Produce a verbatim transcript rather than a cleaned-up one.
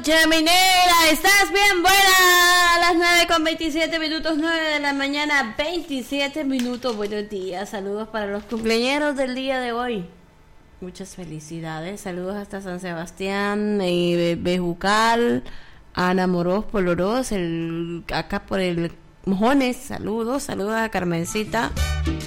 noche, minera, estás bien buena. A las nueve con veintisiete minutos, nueve de la mañana, veintisiete minutos. Buenos días, saludos para los cumpleañeros del día de hoy. Muchas felicidades, saludos hasta San Sebastián, eh, Bejucal, Ana Moroz, Polorós, el, acá por el Mojones, saludos, saludos a Carmencita.